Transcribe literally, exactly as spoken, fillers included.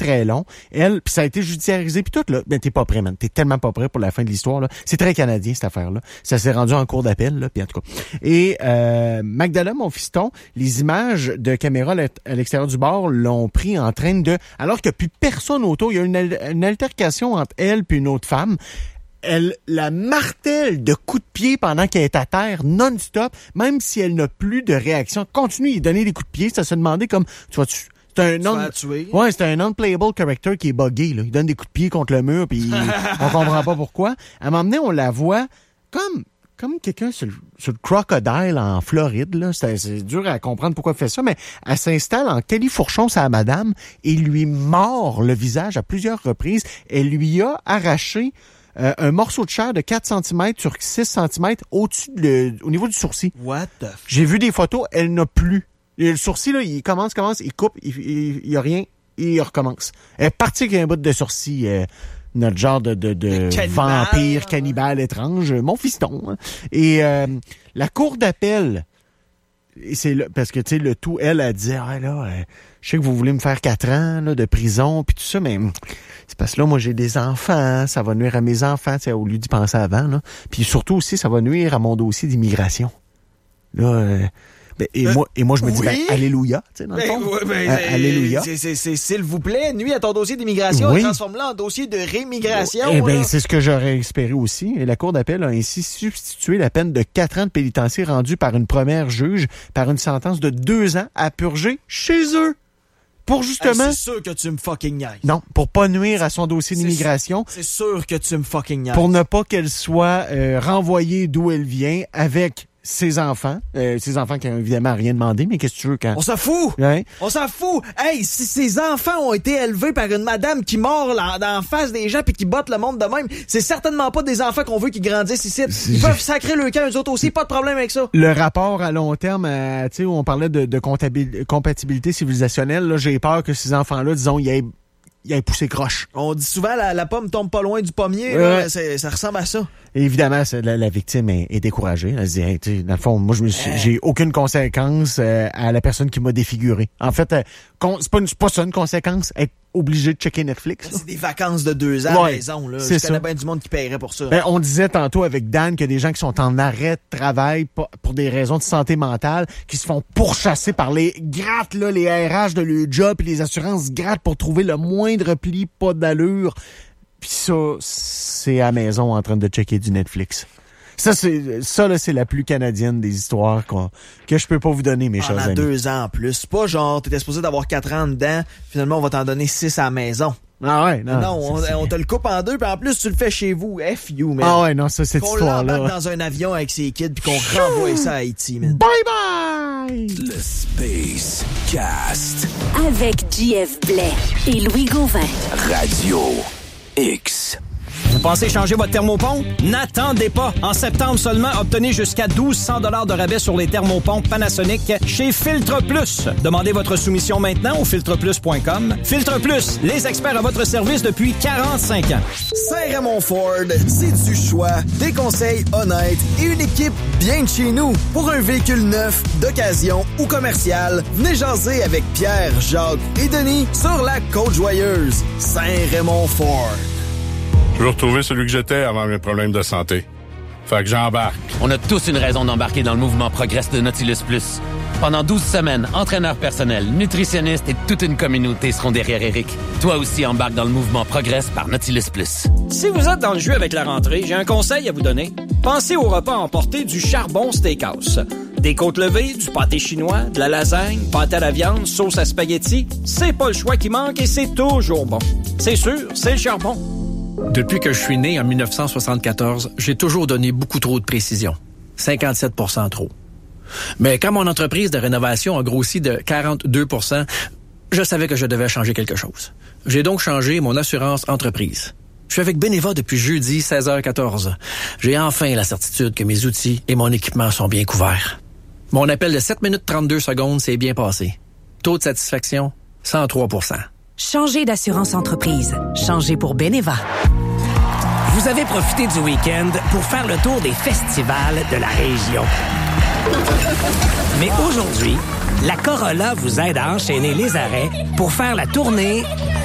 très long. Elle, puis ça a été judiciarisé, puis tout, là. Ben, t'es pas prêt, man. T'es tellement pas prêt pour la fin de l'histoire, là. C'est très canadien, cette affaire-là. Ça s'est rendu en cours d'appel, là, puis en tout cas. Et euh, Magdala, mon fiston, les images de caméra à l'extérieur du bar l'ont pris en train de... Alors qu'il n'y a plus personne autour, il y a une, une altercation entre elle puis une autre femme. Elle la martèle de coups de pied pendant qu'elle est à terre non-stop, même si elle n'a plus de réaction. Continue à lui donner des coups de pied, ça se demandait comme... Tu vois, tu, c'est un non... Ouais, c'est un non-playable character qui est buggé, là. Il donne des coups de pied contre le mur, puis on comprend pas pourquoi. À un moment donné, on la voit comme... comme quelqu'un sur le, sur le crocodile en Floride, là. C'est, c'est dur à comprendre pourquoi elle fait ça, mais elle s'installe en califourchon sur la madame et lui mord le visage à plusieurs reprises. Elle lui a arraché euh, un morceau de chair de quatre centimètres sur six centimètres au-dessus de le, au niveau du sourcil. What the f... J'ai vu des photos, elle n'a plus. Le sourcil, là, il commence, commence, il coupe, il, il, il y a rien, et il recommence. Elle est partie avec un bout de sourcil... Euh, notre genre de, de, de cannibale. Vampire, cannibale étrange, mon fiston. Hein. Et euh, la cour d'appel, et c'est là, parce que tu sais, le tout, elle a dit, ah là, euh, je sais que vous voulez me faire quatre ans là, de prison, puis tout ça, mais c'est parce que là, moi, j'ai des enfants, ça va nuire à mes enfants, tu sais, au lieu d'y penser avant, là. Puis surtout aussi, ça va nuire à mon dossier d'immigration. Là, euh, ben, et, euh, moi, et moi, je me dis, oui? ben, alléluia, tu sais, dans le fond. Ben, ben, euh, alléluia. C'est, c'est, c'est, s'il vous plaît, nuit à ton dossier d'immigration, oui. transforme-le en dossier de rémigration. Eh bien, c'est ce que j'aurais espéré aussi. Et la Cour d'appel a ainsi substitué la peine de quatre ans de pénitencier rendue par une première juge par une sentence de deux ans à purger chez eux. Pour justement... Hey, c'est sûr que tu me fucking niaises. Non, pour pas nuire à son dossier c'est d'immigration. C'est sûr que tu me fucking niaises. Pour ne pas qu'elle soit euh, renvoyée d'où elle vient avec... ses enfants, euh, ses enfants qui ont évidemment rien demandé, mais qu'est-ce que tu veux quand... On s'en fout! Ouais. On s'en fout! Hey, si ces enfants ont été élevés par une madame qui mord la, dans la face des gens puis qui botte le monde de même, c'est certainement pas des enfants qu'on veut qui grandissent ici. Ils peuvent sacrer le camp eux autres aussi, pas de problème avec ça. Le rapport à long terme, euh, tu sais, où on parlait de, de compatibilité civilisationnelle, là, j'ai peur que ces enfants-là, disons, ils aient il a poussé croche. On dit souvent la, la pomme tombe pas loin du pommier. Ouais. Là, c'est, ça ressemble à ça. Et évidemment, c'est, la, la victime est, est découragée. Elle se dit, hey, tu sais, dans le fond, moi, je me suis, euh... j'ai aucune conséquence euh, à la personne qui m'a défiguré. En fait, euh, con, c'est, pas une, c'est pas ça une conséquence, être obligé de checker Netflix. C'est des vacances de deux ans ouais, à la maison. Là. C'est je connais ça. bien du monde qui paierait pour ça. Ben, on disait tantôt avec Dan qu'il y a des gens qui sont en arrêt de travail pour, pour des raisons de santé mentale, qui se font pourchasser par les grattes, là, les R H de leur job et les assurances grattes pour trouver le moindre pli, pas d'allure. Puis ça, c'est à la maison en train de checker du Netflix. Ça, c'est, ça, là, c'est la plus canadienne des histoires qu'on, que je peux pas vous donner, mes Pendant chers amis. deux ans en plus. C'est pas genre, t'étais supposé d'avoir quatre ans dedans, finalement, on va t'en donner six à la maison. Ah ouais, non. Non, on, on te le coupe en deux, puis en plus, tu le fais chez vous. F you, man. Ah ouais, non, ça, cette qu'on histoire-là. Qu'on l'embarque dans un avion avec ses kids, puis qu'on renvoie ça à Haïti, man. Bye bye! Le Space Cast. Avec J F Blais et Louis Gauvin. Radio X. Vous pensez changer votre thermopompe? N'attendez pas! En septembre seulement, obtenez jusqu'à douze cents dollars de rabais sur les thermopompes Panasonic chez Filtre Plus. Demandez votre soumission maintenant au filtre plus point com. Filtre Plus, les experts à votre service depuis quarante-cinq ans. Saint-Raymond Ford, c'est du choix, des conseils honnêtes et une équipe bien de chez nous. Pour un véhicule neuf, d'occasion ou commercial, venez jaser avec Pierre, Jacques et Denis sur la Côte-Joyeuse. Saint-Raymond Ford. Je veux retrouver celui que j'étais avant mes problèmes de santé. Fait que j'embarque. On a tous une raison d'embarquer dans le mouvement Progress de Nautilus Plus. Pendant douze semaines, entraîneurs personnels, nutritionnistes et toute une communauté seront derrière Eric. Toi aussi embarque dans le mouvement Progress par Nautilus Plus. Si vous êtes dans le jeu avec la rentrée, j'ai un conseil à vous donner. Pensez au repas à emporter du Charbon Steakhouse. Des côtes levées, du pâté chinois, de la lasagne, pâte à la viande, sauce à spaghetti. C'est pas le choix qui manque et c'est toujours bon. C'est sûr, c'est le Charbon. Depuis que je suis né en dix-neuf cent soixante-quatorze, j'ai toujours donné beaucoup trop de précision. cinquante-sept pour cent trop. Mais quand mon entreprise de rénovation a grossi de quarante-deux pour cent, je savais que je devais changer quelque chose. J'ai donc changé mon assurance entreprise. Je suis avec Beneva depuis jeudi seize heures quatorze. J'ai enfin la certitude que mes outils et mon équipement sont bien couverts. Mon appel de sept minutes trente-deux secondes s'est bien passé. Taux de satisfaction, cent trois pour cent. Changez d'assurance entreprise. Changez pour Beneva. Vous avez profité du week-end pour faire le tour des festivals de la région. Mais aujourd'hui, la Corolla vous aide à enchaîner les arrêts pour faire la tournée